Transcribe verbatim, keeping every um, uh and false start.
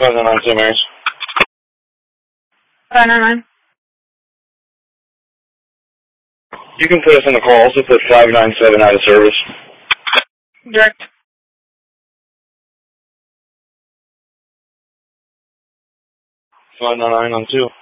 five nine nine, Saint Mary's. five nine nine. You can put us on the call. Also put five nine seven out of service. Direct. five nine nine on two.